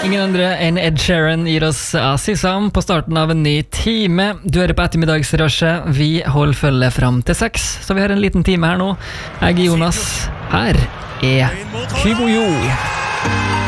Ingen andre enn Ed Sheeran gir oss Asisam på starten av en ny time. Du hører på ettermiddagsrushet. Vi holder følge fram til 6, så vi har en liten time her nå. Jeg er Jonas. Her er Kygo Jo.